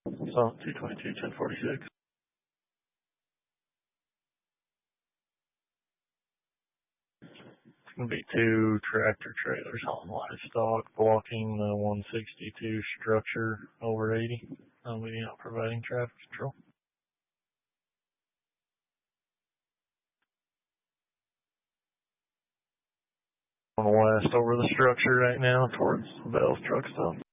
So 222-1046. It's going to be two tractor trailers hauling livestock blocking the 162 structure over 80. We are not providing traffic control. On the west over the structure right now towards Bell's truck stop.